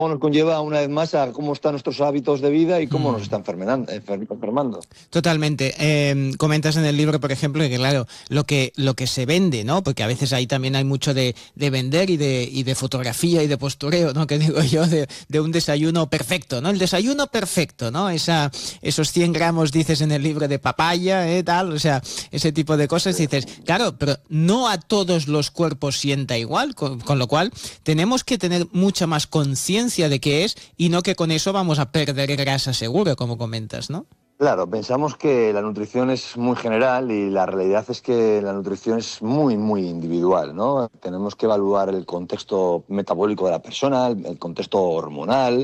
nos conlleva una vez más a cómo están nuestros hábitos de vida y cómo nos está enfermando. Totalmente. Comentas en el libro, por ejemplo, que claro, lo que se vende, ¿no? Porque a veces ahí también hay mucho de vender y de fotografía y de postureo, ¿no? Que digo yo, de un desayuno perfecto, ¿no? El desayuno perfecto, ¿no? Esos 100 gramos, dices en el libro, de papaya, tal, o sea, ese tipo de cosas, dices, claro, pero no a todos los cuerpos sienta igual, con lo cual tenemos que tener mucha más conciencia de qué es y no que con eso vamos a perder grasa seguro, como comentas, ¿no? Claro, pensamos que la nutrición es muy general y la realidad es que la nutrición es muy, muy individual, ¿no? Tenemos que evaluar el contexto metabólico de la persona, el contexto hormonal,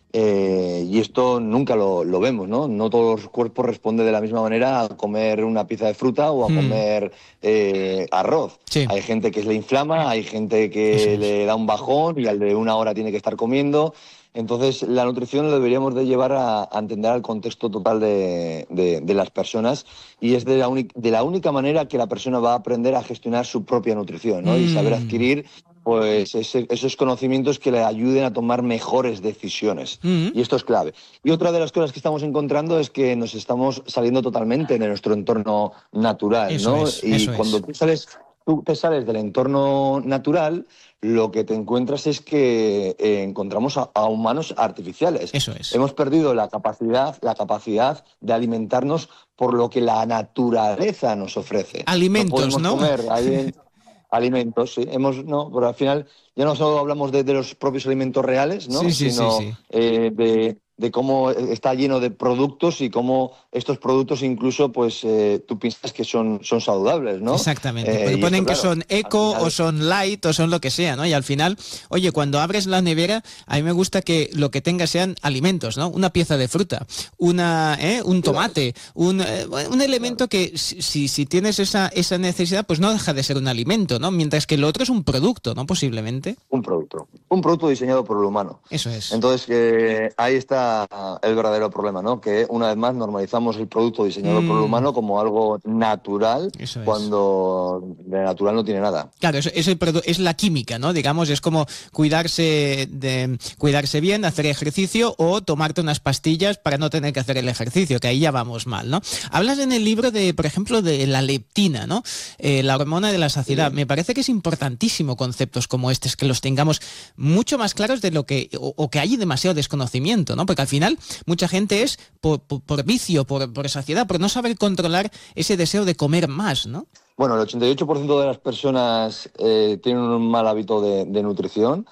y esto nunca lo vemos, ¿no? No todos los cuerpos responden de la misma manera a comer una pieza de fruta o a comer arroz. Sí. Hay gente que se le inflama, hay gente que le da un bajón y al de una hora tiene que estar comiendo. Entonces, la nutrición lo deberíamos de llevar a entender al contexto total de las personas y es de la única manera que la persona va a aprender a gestionar su propia nutrición, ¿no? Y saber adquirir pues esos conocimientos que le ayuden a tomar mejores decisiones. Y esto es clave. Y otra de las cosas que estamos encontrando es que nos estamos saliendo totalmente de nuestro entorno natural, ¿no? Y cuando tú te sales del entorno natural, lo que te encuentras es que encontramos a humanos artificiales. Eso es. Hemos perdido la capacidad de alimentarnos por lo que la naturaleza nos ofrece. Alimentos, no podemos comer alimentos, sí. Pero al final ya no solo hablamos de los propios alimentos reales, ¿no? Sí. Sino de cómo está lleno de productos y cómo estos productos incluso pues tú piensas que son saludables, ¿no? Exactamente, porque Y ponen esto, que claro, son eco al final, o son light o son lo que sea, ¿no? Y al final, oye, cuando abres la nevera, a mí me gusta que lo que tenga sean alimentos, ¿no? Una pieza de fruta, un tomate, un elemento que si tienes esa necesidad, pues no deja de ser un alimento, ¿no? Mientras que lo otro es un producto, ¿no? Posiblemente. un producto diseñado por el humano. Eso es. Entonces, ahí está el verdadero problema, ¿no? Que una vez más normalizamos el producto diseñado por el humano como algo natural, Eso es. cuando de natural no tiene nada. Claro, es la química, ¿no? Digamos, es como cuidarse bien, hacer ejercicio o tomarte unas pastillas para no tener que hacer el ejercicio, que ahí ya vamos mal, ¿no? Hablas en el libro por ejemplo, de la leptina, ¿no? La hormona de la saciedad. Sí. Me parece que es importantísimo conceptos como estos, que los tengamos mucho más claros de lo que, o que hay demasiado desconocimiento, ¿no? Porque al final mucha gente es por vicio, por saciedad, por no saber controlar ese deseo de comer más, ¿no? Bueno, el 88% de las personas tienen un mal hábito de nutrición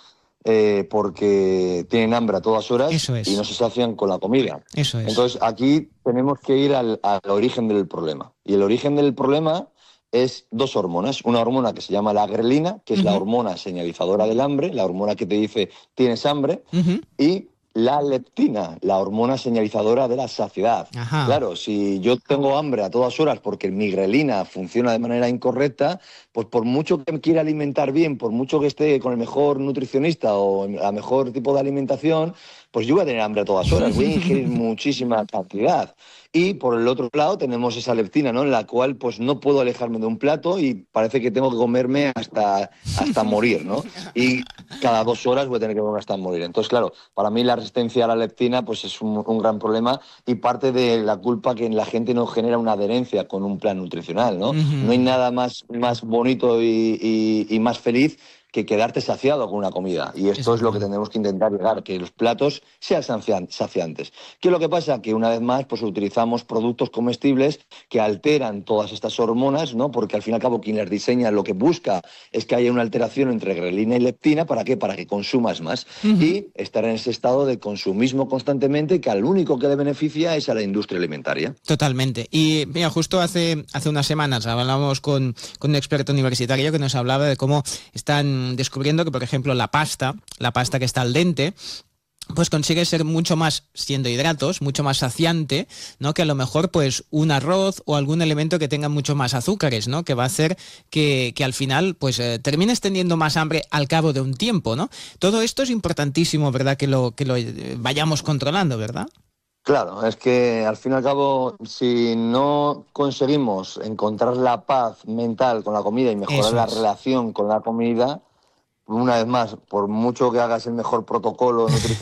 porque tienen hambre a todas horas Eso es. y no se sacian con la comida. Eso es. Entonces, aquí tenemos que ir al origen del problema. Y el origen del problema es dos hormonas. Una hormona que se llama la grelina, que es la hormona señalizadora del hambre, la hormona que te dice tienes hambre, y la leptina, la hormona señalizadora de la saciedad. Ajá. Claro, si yo tengo hambre a todas horas porque mi grelina funciona de manera incorrecta, pues por mucho que me quiera alimentar bien, por mucho que esté con el mejor nutricionista o la mejor tipo de alimentación, pues yo voy a tener hambre a todas horas, voy a ingerir muchísima cantidad. Y por el otro lado tenemos esa leptina, ¿no? En la cual pues no puedo alejarme de un plato y parece que tengo que comerme hasta morir, ¿no? Y cada 2 horas voy a tener que comer hasta morir. Entonces, claro, para mí la resistencia a la leptina pues es un gran problema y parte de la culpa que la gente no genera una adherencia con un plan nutricional, ¿no? No hay nada más bonito y más feliz que quedarte saciado con una comida. Y esto es lo que tenemos que intentar llegar, que los platos sean saciantes. ¿Qué es lo que pasa? Que una vez más pues utilizamos productos comestibles que alteran todas estas hormonas, ¿no? Porque al fin y al cabo quien las diseña lo que busca es que haya una alteración entre grelina y leptina. ¿Para qué? Para que consumas más. Y estar en ese estado de consumismo constantemente que al único que le beneficia es a la industria alimentaria. Totalmente. Y mira, justo hace unas semanas hablábamos con un experto universitario que nos hablaba de cómo están descubriendo que, por ejemplo, la pasta que está al dente, pues consigue ser mucho más, siendo hidratos, mucho más saciante, ¿no? Que a lo mejor pues un arroz o algún elemento que tenga mucho más azúcares, ¿no? Que va a hacer que al final pues termines teniendo más hambre al cabo de un tiempo, ¿no? Todo esto es importantísimo, ¿verdad? Que lo vayamos controlando, ¿verdad? Claro, es que al fin y al cabo, si no conseguimos encontrar la paz mental con la comida y mejorar Eso la es. relación con la comida, una vez más, por mucho que hagas el mejor protocolo nutricional